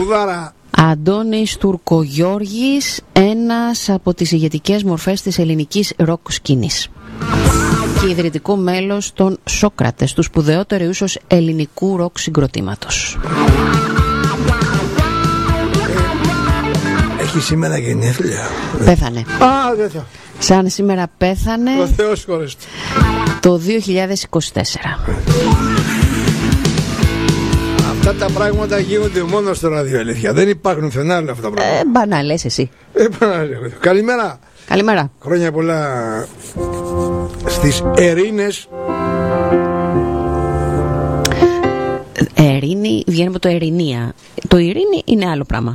Σπουδάρα. Αντώνης Τουρκογιώργης, ένας από τις ηγετικές μορφές της ελληνικής ροκ σκηνής και ιδρυτικό μέλος των Σόκρατες, του σπουδαιότερου ίσως ελληνικού ροκ συγκροτήματος. Έχει σήμερα γενέθλια. Πέθανε. Α, δεν θα. Σαν σήμερα πέθανε Ο Θεός χωρέστε. το 2024. Αυτά τα πράγματα γίνονται μόνο στο ράδιο, αλήθεια. Δεν υπάρχουν πουθενά αυτά τα πράγματα. Μπανάλες εσύ. Καλημέρα. Καλημέρα. Χρόνια πολλά στις Ερήνες. Ερήνη βγαίνει από το Ερηνία. Το Ειρήνη είναι άλλο πράγμα.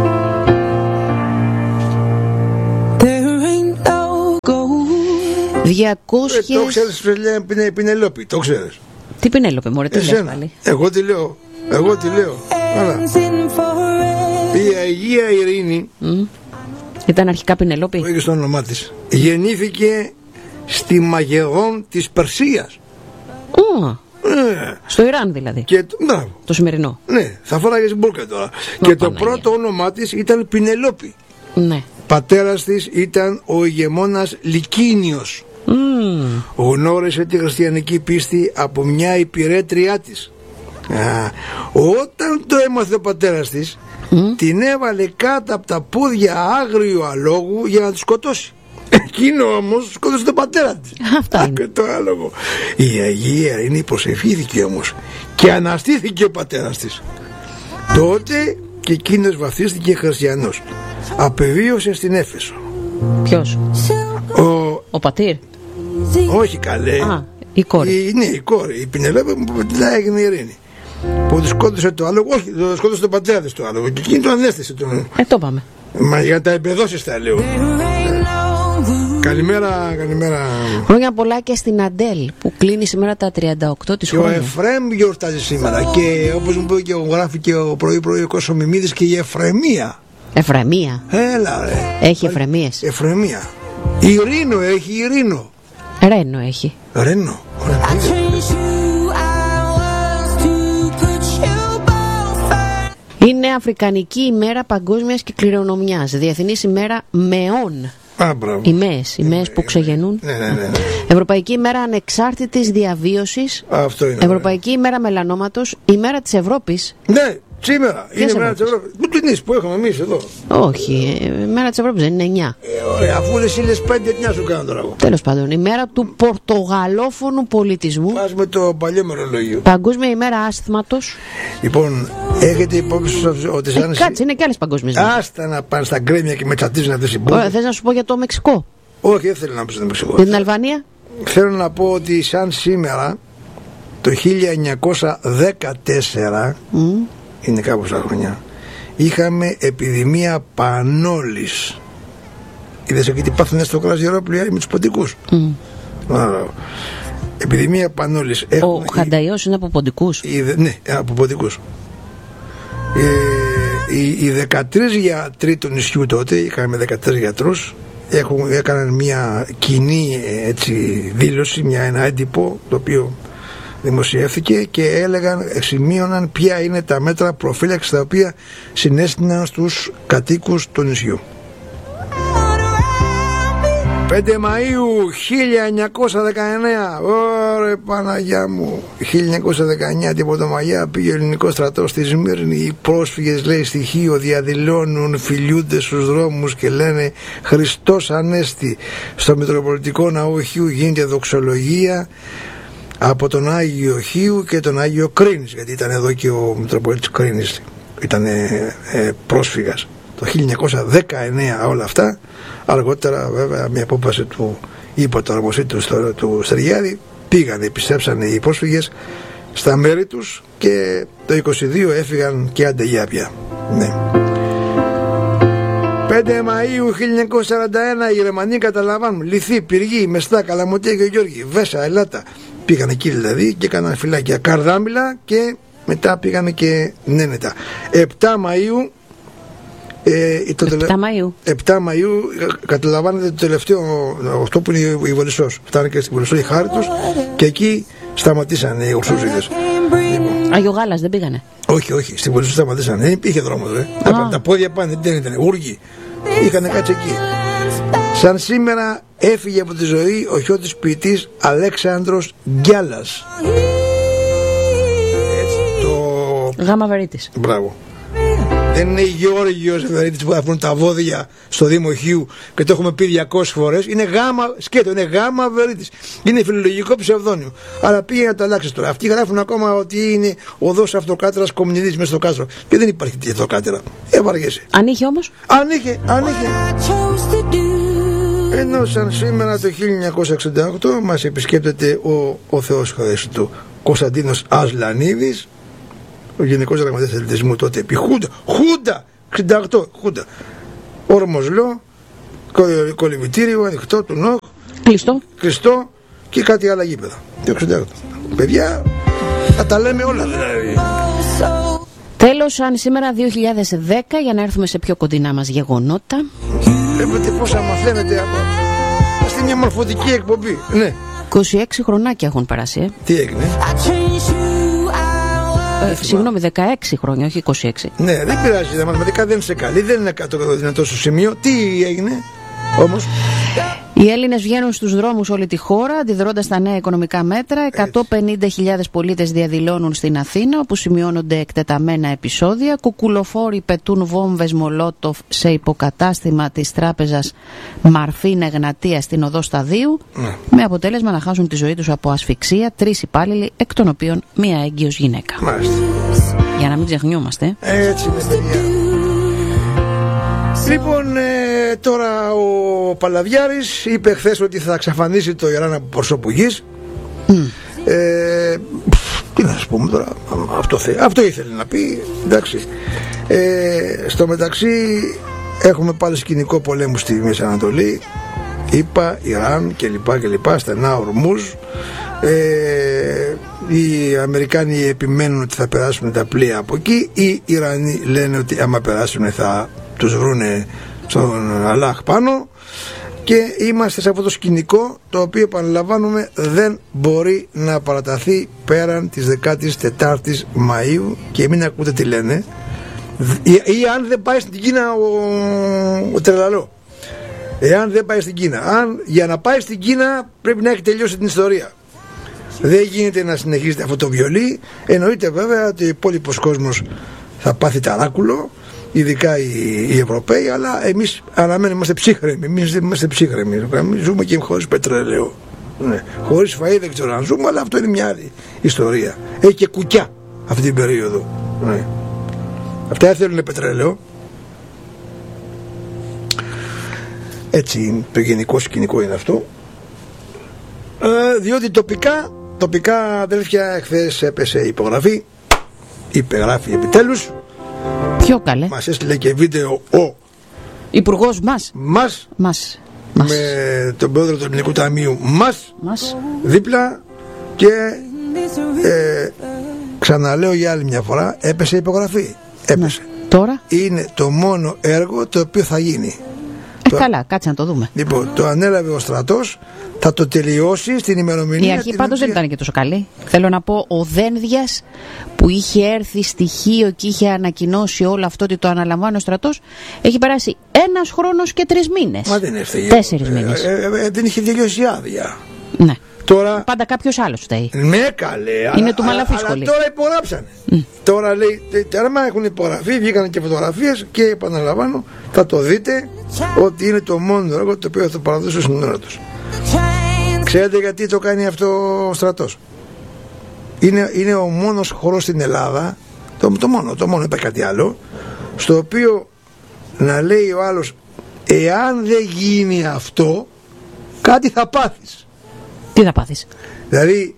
Το ξέρεις, Πινελόπη, το ξέρεις. Τι Πινέλοπη, μωρέ, τι λες πάλι. Εγώ τι λέω. Η Αγία Ειρήνη ήταν αρχικά Πινελόπη. που έχει στο όνομά της, γεννήθηκε στη Μαγεδόν της Περσίας. Στο Ιράν δηλαδή. Το σημερινό. Ναι, θα φοράγες μπουρκα τώρα. Και το πρώτο όνομά της ήταν Πινελόπη. Ναι. Πατέρας της ήταν ο ηγεμόνας Λυκίνιος. Γνώρισε τη χριστιανική πίστη από μια υπηρέτριά της. Όταν το έμαθε ο πατέρας της, την έβαλε κάτω από τα πόδια άγριου αλόγου για να τη σκοτώσει. Εκείνο όμως σκότωσε τον πατέρα της. Αυτά είναι. Και το άλογο. Η Αγία Ειρήνη προσευχήθηκε όμως και αναστήθηκε ο πατέρας της. Τότε και εκείνος βαφτίστηκε χριστιανός. Απεβίωσε στην Έφεσο. Ποιος? Ο πατήρ? Όχι καλέ. Η κόρη. Ναι, η κόρη. Η Πινελόπη που μετά έγινε Ειρήνη. Που του σκότωσε το άλογο. Όχι, το σκότωσε τον πατέρα της το άλογο. Και εκείνη το ανέστησε. Το πάμε. Μα για τα εμπεδώσεις τα λέω. Καλημέρα. Χρόνια πολλά και στην Αντέλ που κλείνει σήμερα τα 38 της χρόνια. Και ο Εφραίμ γιορτάζει σήμερα. Και όπως μου είπε και γράφει και ο πρωί ο Κώστας Μιμίδης, και η Εφραιμία. Εφραιμία. Έλα ρε. Έχει Εφραιμίες. Εφραιμία. Ειρήνο έχει, Ειρήνο. Ρένο έχει. Ρένο. Είναι Αφρικανική ημέρα παγκόσμιας και κληρονομιάς. Διεθνής ημέρα μεών. Οι μέες που ξεγεννούν. Ναι. Ευρωπαϊκή ημέρα ανεξάρτητης διαβίωσης. Αυτό είναι. Ευρωπαϊκή ημέρα μελανόματος. Ημέρα της Ευρώπης. Ναι, σήμερα είναι η μέρα της Ευρώπης. Πού την είσαι που έχουμε εμείς εδώ? Όχι, η μέρα της Ευρώπης δεν είναι 9. Ωραία, αφού εσύ λες 5, τι να σου κάνω τώρα εγώ? Τέλος πάντων, η μέρα του πορτογαλόφωνου πολιτισμού. Πας με το παλιό μερολόγιο. Παγκόσμια ημέρα άσθματος. Λοιπόν, έχετε υπόψη ότι σαν κάτσε, είναι και άλλες παγκόσμιες. Άστα να πάνε στα γκρέμια και με τσατίζουν αυτές οι μπούκες. Θες να σου πω για το Μεξικό? Όχι, δεν θέλω να πω στο Μεξικό. Για την Αλβανία? Θέλω να πω ότι σαν σήμερα το 1914 είναι κάπου στα χρόνια, είχαμε επιδημία πανόλης. Είδες εκεί τι πάθουνε στο κράτος Γερόπλια με τους ποντικούς. Επιδημία πανόλης. Ο Χανταϊός είναι από ποντικούς? Ναι, από ποντικούς. Οι 13 γιατροί του νησιού τότε, είχαμε 13 γιατρούς, έκαναν μια κοινή δήλωση, ένα έντυπο το οποίο δημοσιεύθηκε και σημείωναν ποια είναι τα μέτρα προφύλαξης τα οποία συνέστηναν στους κατοίκους του νησιού. 5 Μαΐου 1919, ωρε Παναγιά μου, 1919 την Πρωτομαγιά πήγε ο ελληνικός στρατός στη Σμύρνη. Οι πρόσφυγες, λέει, στοιχείο διαδηλώνουν, φιλιούνται στους δρόμους και λένε Χριστός Ανέστη. Στο Μητροπολιτικό Ναό Χίου γίνεται δοξολογία από τον Άγιο Χίου και τον Άγιο Κρίνης, γιατί ήταν εδώ και ο Μητροπολίτης Κρίνης, ήταν πρόσφυγας. Το 1919 όλα αυτά. Αργότερα βέβαια με απόφαση του υποταρμοσίτου του Στεργιάδη πήγαν, επιστρέψαν οι πρόσφυγες στα μέρη τους και το 22 έφυγαν και αντεγιά πια. Ναι. 5 Μαΐου 1941 οι Γερμανοί καταλαμβάνουν Λυθή, Πυργή, Μεστά, Καλαμωτία και Γιώργη, Βέσα, Ελάτα. Πήγαν εκεί δηλαδή και έκαναν φυλάκια Καρδάμιλα και μετά πήγαν και Νένετα. 7 Μαΐου 7 Μαΐου καταλαμβάνεται το τελευταίο, αυτό που είναι η Βολισσός. Φτάνε και στην Βολισσό η χάρη τους και εκεί σταματήσαν οι Ορσούζιδες. Λοιπόν, Άγιο Γάλας δεν πήγανε? Όχι, στην Πολυσού σταματήσανε. Δεν υπήρχε δρόμο. Τα πόδια πάνε, δεν ήταν ούργοι. Είχαν κάτσει εκεί. Σαν σήμερα έφυγε από τη ζωή ο χιώτης ποιητής Αλέξανδρος Γκιάλας. Γάμα Βερίτης. Μπράβο. Δεν είναι Γεώργιος Βερίτης που θα βρουν τα βόδια στο Δήμο Χίου και το έχουμε πει 200 φορές. Είναι Γάμα, σκέτο, είναι Γάμα Βερίτης. Είναι φιλολογικό ψευδόνυμο. Αλλά πήγε να το αλλάξει τώρα. Αυτοί γράφουν ακόμα ότι είναι οδός Αυτοκράτορας Κομνηνίδης μέσα στο κάστρο. Και δεν υπάρχει τέτοια Αυτοκράτορα. Βαριέσαι. Αν είχε όμως? Αν είχε. Ενώ σαν σήμερα το 1968 μας επισκέπτεται ο Θεός χωρέσει του Κωνσταντίνος Ασλανίδης, ο Γενικός Γραμματέας Αθλητισμού τότε επί Χούντα 68 Χούντα. Όρμος Λό, κολυβητήριο ανοιχτό του ΝΟΧ, κλειστό και κάτι άλλα γήπεδα. Το 68. Παιδιά, θα τα λέμε όλα δηλαδή. Τέλος, αν σήμερα 2010, για να έρθουμε σε πιο κοντινά μας γεγονότα. Βλέπετε πόσα μαθαίνετε από... Είστε μια μορφωτική εκπομπή. Ναι. 26 χρονάκια έχουν περάσει. Τι έγινε? Συγγνώμη, 16 χρόνια, όχι 26. Ναι, δεν πειράζει, τα μαθηματικά δεν είσαι καλή, δεν είναι κάτω δυνατό στο σημείο. Τι έγινε όμως? Οι Έλληνες βγαίνουν στους δρόμους όλη τη χώρα αντιδρώντας στα νέα οικονομικά μέτρα. 150.000 πολίτες διαδηλώνουν στην Αθήνα, όπου σημειώνονται εκτεταμένα επεισόδια. Κουκουλοφόροι πετούν βόμβες Μολότοφ σε υποκατάστημα της τράπεζας Μαρφίν Εγνατία στην οδό Σταδίου, με αποτέλεσμα να χάσουν τη ζωή τους από ασφυξία 3 υπάλληλοι, εκ των οποίων μία έγκυος γυναίκα. Μάλιστα. Για να μην ξεχνιόμαστε. Έτσι είναι, παιδιά. Λοιπόν, τώρα ο Παλαβιάρης είπε χθες ότι θα εξαφανίσει το Ιράν από προσώπου γης. Τι να σας πούμε τώρα, αυτό ήθελε να πει, εντάξει. Στο μεταξύ έχουμε πάλι σκηνικό πολέμου στη Μέση Ανατολή, ΙΠΑ, Ιράν κλπ, στενά Ορμούζ. Οι Αμερικάνοι επιμένουν ότι θα περάσουν τα πλοία από εκεί, οι Ιρανοί λένε ότι άμα περάσουν θα τους βρούνε στον Αλάχ πάνω, και είμαστε σε αυτό το σκηνικό, το οποίο επαναλαμβάνουμε δεν μπορεί να παραταθεί πέραν της 14ης Μαΐου, και μην ακούτε τι λένε, ή αν δεν πάει στην Κίνα ο τρελαλό, εάν δεν πάει στην Κίνα, για να πάει στην Κίνα πρέπει να έχει τελειώσει την ιστορία. Δεν γίνεται να συνεχίζεται αυτό το βιολί. Εννοείται βέβαια ότι ο υπόλοιπος κόσμος θα πάθει ταράκουλο, ειδικά οι Ευρωπαίοι, αλλά εμείς αναμένουμε, είμαστε ψύχρεμοι. Εμείς δεν είμαστε ψύχρεμοι. Ζούμε και χωρίς πετρέλαιο. Ναι. Χωρίς φαΐ δεν ξέρω αν ζούμε, αλλά αυτό είναι μια άλλη ιστορία. Έχει και κουκιά αυτή την περίοδο. Ναι. Αυτά θέλουν πετρέλαιο. Έτσι το γενικό σκηνικό είναι αυτό. Διότι τοπικά αδέλφια, εχθές έπεσε υπογραφή. Υπεγράφει επιτέλους. Ποιο καλέ? Μας έστειλε και βίντεο ο Υπουργός μας. Με τον πρόεδρο του Ελληνικού Ταμείου μας δίπλα, και ξαναλέω για άλλη μια φορά, έπεσε υπογραφή. Έπεσε. Τώρα είναι το μόνο έργο το οποίο θα γίνει. Καλά, κάτσε να το δούμε. Λοιπόν, το ανέλαβε ο στρατός, θα το τελειώσει στην ημερομηνία. Η αρχή πάντως δεν ήταν και τόσο καλή. Θέλω να πω, ο Δένδιας που είχε έρθει στοιχείο και είχε ανακοινώσει όλο αυτό ότι το αναλαμβάνει ο στρατός, έχει περάσει 1 χρόνος και 3 μήνες. Μα δεν έφταιγε. 4 μήνες. Δεν είχε τελειώσει η άδεια. Ναι. Τώρα... Πάντα κάποιος άλλος φταίει. Ναι, καλέ. Είναι του μαλαφή σχολή. Αλλά τώρα υπογράψανε. Τώρα λέει, άμα έχουν υπογραφεί, βγήκαν και φωτογραφίες, και επαναλαμβάνω, θα το δείτε ότι είναι το μόνο έργο το οποίο θα παραδώσω στην ώρα τους. Ξέρετε γιατί το κάνει αυτό ο στρατός? Είναι ο μόνος χώρος στην Ελλάδα, το μόνο, είπε κάτι άλλο, στο οποίο να λέει ο άλλος, εάν δεν γίνει αυτό, κάτι θα πάθεις. Τι θα πάθεις? Δηλαδή,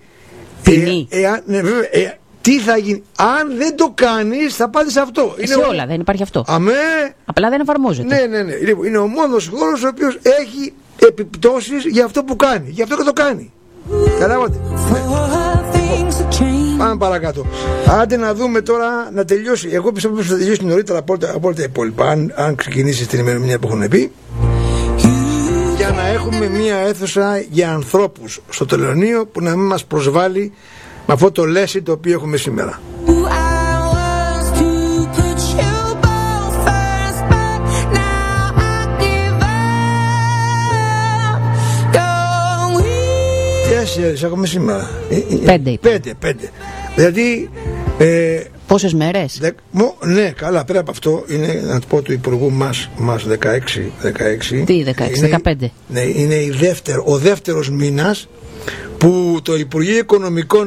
τι θα γίνει? Αν δεν το κάνεις, θα πάθεις αυτό. Σε όλα δεν υπάρχει αυτό. Αμέ. Απλά δεν εφαρμόζεται. Ναι. Λοιπόν, είναι ο μόνος χώρος ο οποίος έχει επιπτώσεις για αυτό που κάνει. Γι' αυτό και το κάνει. Καταλάβατε? Πάμε παρακάτω. Άντε να δούμε τώρα να τελειώσει. Εγώ πιστεύω ότι θα τελειώσει νωρίτερα από όλα τα υπόλοιπα. Αν ξεκινήσει την ημερομηνία που έχουν πει. Για να έχουμε μία αίθουσα για ανθρώπους στο τελωνείο που να μην μας προσβάλλει με αυτό το λέσι το οποίο έχουμε σήμερα. ξέρεις, έχουμε σήμερα. 5. Δηλαδή. Πόσες μέρες? Ναι, καλά, πέρα από αυτό είναι, να το πω του υπουργού μας 16. Τι 16, 15. Ναι, είναι ο δεύτερος μήνας που το Υπουργείο Οικονομικών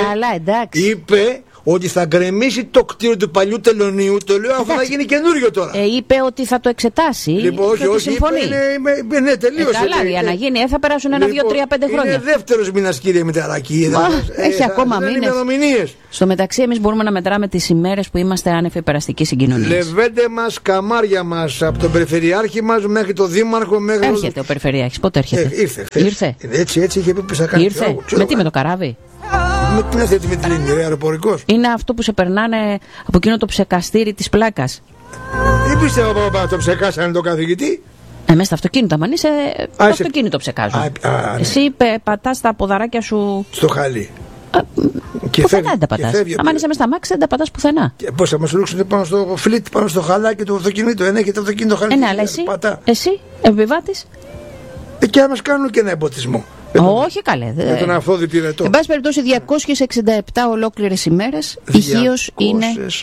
είπε ότι θα γκρεμίσει το κτίριο του παλιού τελωνίου. Το λέω, αφού θα γίνει καινούριο τώρα. Είπε ότι θα το εξετάσει. Λοιπόν, όχι, ναι, τελείωσε. Καλά, για να γίνει, θα περάσουν 1, 2, 3, 5 χρόνια. Είναι δεύτερος μήνας, κύριε Μηταράκη. Έχει ακόμα μήνες. Στο μεταξύ, εμείς μπορούμε να μετράμε τις ημέρες που είμαστε άνευ περαστικής συγκοινωνίας. Λεβέντε μας, καμάρια μας, από τον Περιφερειάρχη μας μέχρι τον Δήμαρχο. Έρχεται ο Περιφερειάρχης, πότε έρχεται? Ήρθε. Έτσι είχε πει που θα κάνει. Ήρθε. Με τι, με το καράβι? Με την αθέτη με την Λίνη, αεροπορικός. Είναι αυτό που σε περνάνε από εκείνο το ψεκαστήρι της πλάκας. Δεν πίστευα το ψεκάσανε τον καθηγητή. Μέσα στο αυτοκίνητο, αν είσαι, το αυτοκίνητο ψεκάζουν. Ναι. Εσύ πατάς τα ποδαράκια σου στο χαλί. Πουθενά δεν τα πατάς. Αν είσαι μέσα στα μάξι, δεν τα πατάς πουθενά. Πώς θα μας ρίξουν πάνω στο φλιτ, πάνω στο χαλάκι του αυτοκίνητου? Έχει το αυτοκίνητο χαλί. Ναι, αλλά εσύ επιβάτης. Και να μας κάνουν και ένα εμποτισμό. Όχι καλέ. Με τον αφόδη πυρετό. Εν πάση περιπτώσει, 267 ολόκληρες ημέρες ηχείως είναι.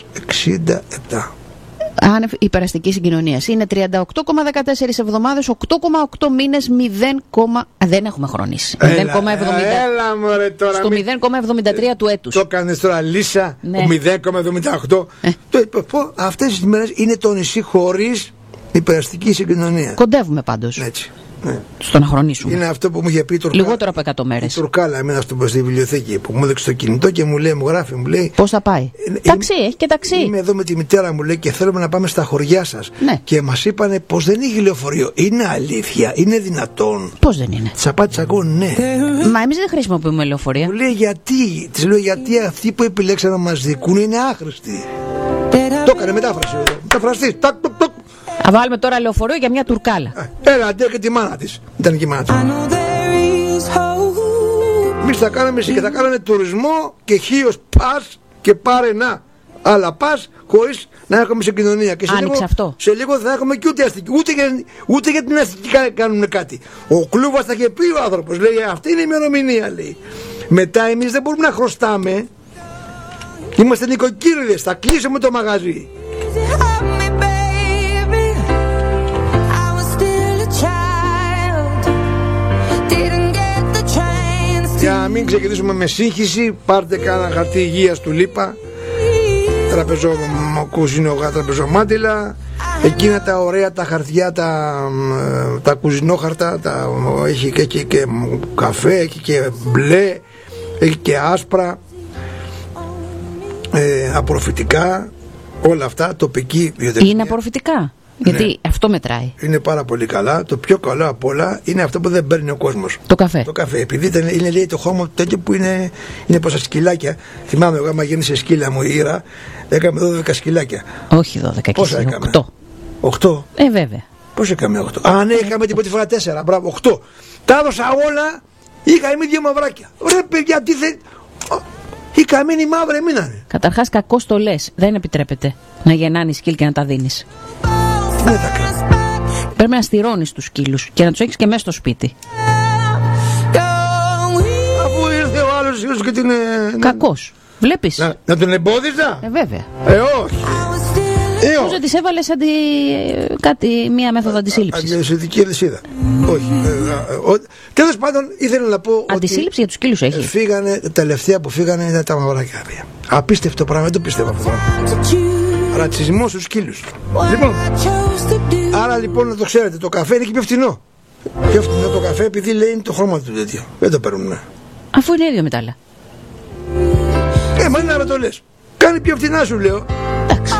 267. Άνευ υπεραστικής συγκοινωνίας. Είναι 38,14 εβδομάδες, 8,8 μήνες, 0, δεν έχουμε χρονίσει. 0,70. Έλα μωρέ τώρα. Στο 0,73 του έτους. Το κάνεις τώρα Λίσα, ναι. 0,78. Αυτές τις μέρες είναι το νησί χωρίς υπεραστική συγκοινωνία. Κοντεύουμε πάντως. Έτσι. Ναι. Στο να χρονίσουμε. Είναι αυτό που μου είχε πει η Τουρκάλα. Λιγότερο από 100 μέρες. Η Τουρκάλα, εμένα στη βιβλιοθήκη, που μου έδειξε το κινητό και μου γράφει, μου λέει. Πώς θα πάει? Ταξί, έχει και ταξί. Είμαι εδώ με τη μητέρα μου, λέει, και θέλουμε να πάμε στα χωριά σας. Ναι. Και μας είπανε πως δεν έχει λεωφορείο. Είναι αλήθεια, είναι δυνατόν? Πώς δεν είναι? Της απάντησα εγώ ναι. Μα εμείς δεν χρησιμοποιούμε λεωφορεία. Μου λέει γιατί? Της λέω γιατί αυτοί που επιλέξαν να μας δικούν είναι άχρηστοι. Το έκανε μετάφραση εδώ. Μεταφραστής. Θα βάλουμε τώρα λεωφορείο για μια Τουρκάλα. Έλα, αντί και τη μάνα της. Ήταν και η μάνα της. Εμείς θα κάναμε και θα κάναμε τουρισμό και χίος πας και πάρε να. Αλλά πας χωρίς να έχουμε συγκοινωνία. Και σε λίγο θα έχουμε και ούτε αστική. Ούτε για την αστική κάνουν κάτι. Ο Κλούβας θα είχε πει ο άνθρωπος. Λέει αυτή είναι η ημερομηνία, λέει. Μετά εμείς δεν μπορούμε να χρωστάμε. Είμαστε νοικοκύριδες. Θα κλείσουμε το μαγαζί. Για να μην ξεκινήσουμε με σύγχυση, πάρτε κάνα χαρτί υγείας του Λίπα, τραπεζομάτιλα, εκείνα τα ωραία τα χαρτιά, τα κουζινόχαρτα, έχει και καφέ, έχει και μπλε, έχει και άσπρα, απορροφητικά, όλα αυτά, τοπική βιοτεχνία. Είναι απορροφητικά. Γιατί ναι, αυτό μετράει. Είναι πάρα πολύ καλά. Το πιο καλό απ' όλα είναι αυτό που δεν παίρνει ο κόσμος. Το καφέ. Το καφέ. Επειδή είναι λέει το χώμα τέτοιο που είναι πόσα σκυλάκια. Θυμάμαι εγώ, άμα γέννησε σκύλα μου η Ήρα, έκαμε 12 σκυλάκια. Όχι 12, πόσα έκαμε? 8. 8. Βέβαια. Πώς έκαμε 8? Α, ναι, έκαμε την πρώτη φορά 4. Μπράβο, 8. Τα έδωσα όλα. Είχα εμείς 2 μαυράκια. Ρε παιδιά, τι θε. Οι καμίνοι μαύροι μείνανε. Καταρχάς, κακώς το λες. Δεν επιτρέπεται να γεννάνε σκύλ και να τα δίνεις. Πρέπει να στηρώνεις τους σκύλους και να τους έχεις και μέσα στο σπίτι. Αφού ήρθε ο άλλος σκύλος και την... Κακός. Βλέπεις. Να τον εμπόδιζα. Βέβαια. Όχι. Πώς δεν της έβαλες μία μέθοδο αντισύλληψης? Αντισυλληπτική αλυσίδα. Όχι. Τέλος πάντων ήθελα να πω. Αντισύλληψη για τους σκύλους έχει. Φύγανε, τα τελευταία που φύγανε ήταν τα μαυράκια. Απίστευτο πράγμα, δεν το πίστευα αυτό. Ρατσισμό στους σκύλους. Λοιπόν, άρα λοιπόν να το ξέρετε, το καφέ είναι και πιο φθηνό. Πιο φθηνό το καφέ επειδή λέει είναι το χρώμα του τέτοιο. Δεν το παίρνουν. Αφού είναι ίδιο με τα άλλα. Μα είναι να το λες. Κάνει πιο φθηνά σου λέω.